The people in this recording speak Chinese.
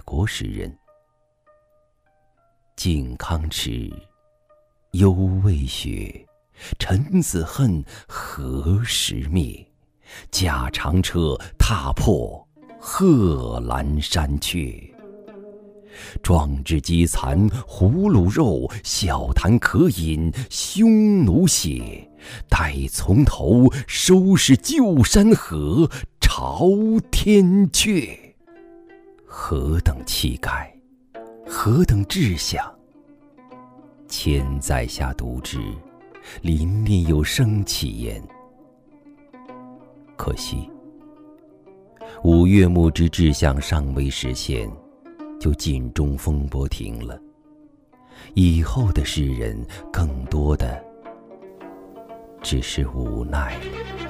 国诗人。靖康耻，犹未雪，臣子恨，何时灭？驾长车，踏破贺兰山阙。壮志饥残胡虏肉，笑谈渴饮匈奴血。待从头，收拾旧山河，朝天阙。何等气概，何等志向！千载下读之，临念有生气焉。可惜，五岳牧之志向尚未实现，就尽中风波停了。以后的诗人，更多的只是无奈了。